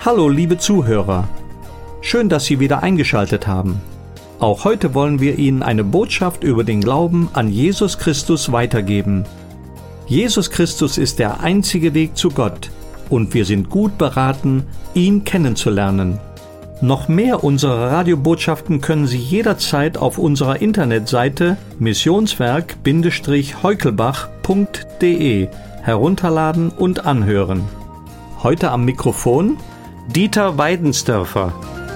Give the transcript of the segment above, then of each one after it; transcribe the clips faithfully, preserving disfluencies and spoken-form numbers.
Hallo liebe Zuhörer, schön, dass Sie wieder eingeschaltet haben. Auch heute wollen wir Ihnen eine Botschaft über den Glauben an Jesus Christus weitergeben. Jesus Christus ist der einzige Weg zu Gott und wir sind gut beraten, ihn kennenzulernen. Noch mehr unserer Radiobotschaften können Sie jederzeit auf unserer Internetseite missionswerk heukelbach punkt de herunterladen und anhören. Heute am Mikrofon Dieter Weidensdörfer.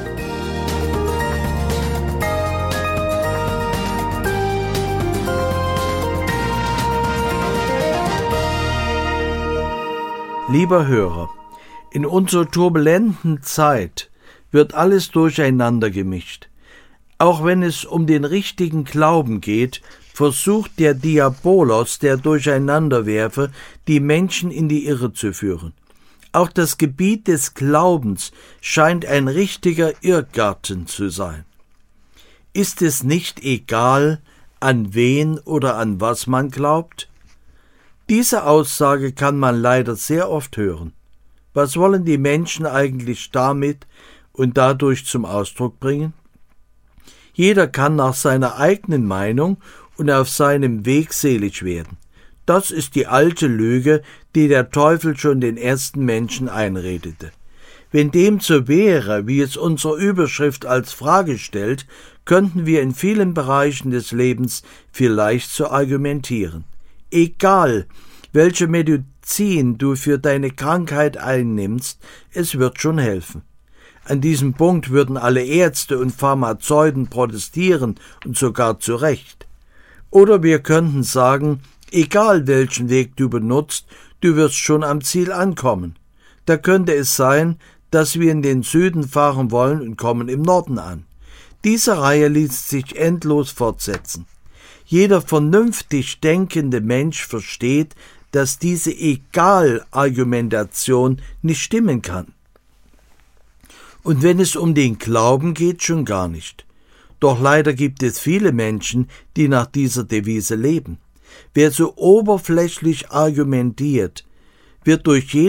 Lieber Hörer, in unserer turbulenten Zeit wird alles durcheinander gemischt. Auch wenn es um den richtigen Glauben geht, versucht der Diabolos, der Durcheinanderwerfer, die Menschen in die Irre zu führen. Auch das Gebiet des Glaubens scheint ein richtiger Irrgarten zu sein. Ist es nicht egal, an wen oder an was man glaubt? Diese Aussage kann man leider sehr oft hören. Was wollen die Menschen eigentlich damit und dadurch zum Ausdruck bringen? Jeder kann nach seiner eigenen Meinung und auf seinem Weg selig werden. Das ist die alte Lüge, die der Teufel schon den ersten Menschen einredete. Wenn dem so wäre, wie es unsere Überschrift als Frage stellt, könnten wir in vielen Bereichen des Lebens vielleicht so argumentieren. Egal, welche Medizin du für deine Krankheit einnimmst, es wird schon helfen. An diesem Punkt würden alle Ärzte und Pharmazeuten protestieren und sogar zu Recht. Oder wir könnten sagen, egal welchen Weg du benutzt, du wirst schon am Ziel ankommen. Da könnte es sein, dass wir in den Süden fahren wollen und kommen im Norden an. Diese Reihe ließ sich endlos fortsetzen. Jeder vernünftig denkende Mensch versteht, dass diese Egal-Argumentation nicht stimmen kann. Und wenn es um den Glauben geht, schon gar nicht. Doch leider gibt es viele Menschen, die nach dieser Devise leben. Wer so oberflächlich argumentiert, wird durch jede